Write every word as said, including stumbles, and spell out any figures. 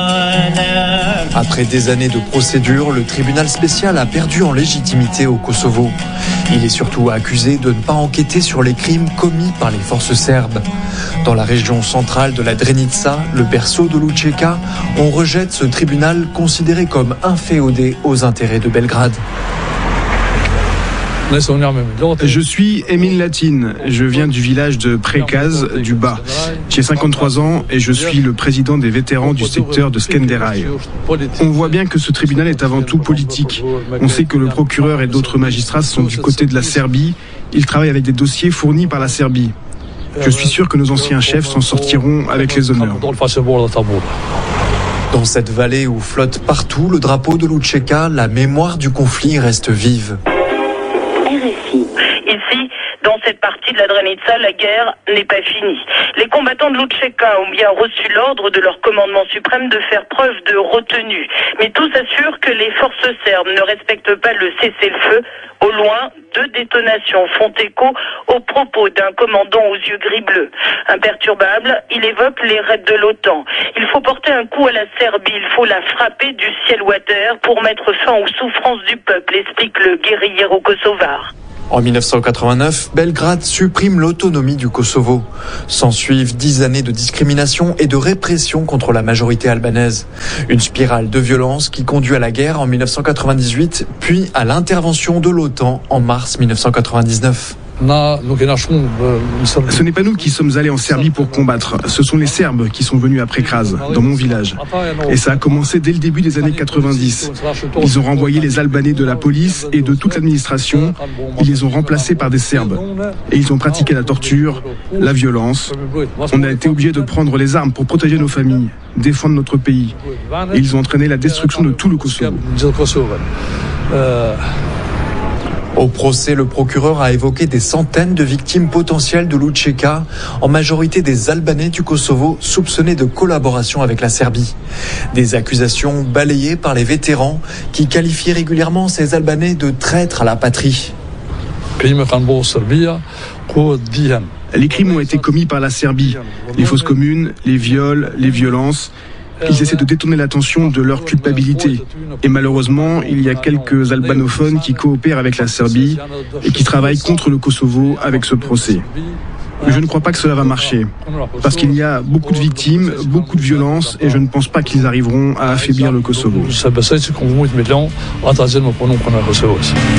Après des années de procédure, le tribunal spécial a perdu en légitimité au Kosovo. Il est surtout accusé de ne pas enquêter sur les crimes commis par les forces serbes. Dans la région centrale de la Drenica, le berceau de l'Učeka, on rejette ce tribunal considéré comme inféodé aux intérêts de Belgrade. Je suis Emin Latin, je viens du village de Prekaz, du Bas. J'ai cinquante-trois ans et je suis le président des vétérans du secteur de Skenderaj. On voit bien que ce tribunal est avant tout politique. On sait que le procureur et d'autres magistrats sont du côté de la Serbie. Ils travaillent avec des dossiers fournis par la Serbie. Je suis sûr que nos anciens chefs s'en sortiront avec les honneurs. Dans cette vallée où flotte partout le drapeau de l'Učeka, la mémoire du conflit reste vive. Ici, dans cette partie de la Drenica, la guerre n'est pas finie. Les combattants de l'Učeka ont bien reçu l'ordre de leur commandement suprême de faire preuve de retenue. Mais tous assurent que les forces serbes ne respectent pas le cessez-le-feu. Au loin, deux détonations font écho aux propos d'un commandant aux yeux gris-bleus. Imperturbable, il évoque les raids de l'OTAN. Il faut porter un coup à la Serbie, il faut la frapper du ciel ou à terre pour mettre fin aux souffrances du peuple, explique le guérillero kosovar. En dix-neuf cent quatre-vingt-neuf, Belgrade supprime l'autonomie du Kosovo. S'ensuivent dix années de discrimination et de répression contre la majorité albanaise. Une spirale de violence qui conduit à la guerre en dix-neuf cent quatre-vingt-dix-huit, puis à l'intervention de l'OTAN en mars dix-neuf cent quatre-vingt-dix-neuf. Ce n'est pas nous qui sommes allés en Serbie pour combattre. Ce sont les Serbes qui sont venus après Kras, dans mon village. Et ça a commencé dès le début des années quatre-vingt-dix. Ils ont renvoyé les Albanais de la police et de toute l'administration. Ils les ont remplacés par des Serbes. Et ils ont pratiqué la torture, la violence. On a été obligés de prendre les armes pour protéger nos familles, défendre notre pays. Et ils ont entraîné la destruction de tout le Kosovo. Au procès, le procureur a évoqué des centaines de victimes potentielles de l'Učeka, en majorité des Albanais du Kosovo soupçonnés de collaboration avec la Serbie. Des accusations balayées par les vétérans qui qualifient régulièrement ces Albanais de traîtres à la patrie. Les crimes ont été commis par la Serbie. Les fausses communes, les viols, les violences. Ils essaient de détourner l'attention de leur culpabilité. Et malheureusement, il y a quelques albanophones qui coopèrent avec la Serbie et qui travaillent contre le Kosovo avec ce procès. Mais je ne crois pas que cela va marcher. Parce qu'il y a beaucoup de victimes, beaucoup de violences et je ne pense pas qu'ils arriveront à affaiblir le Kosovo.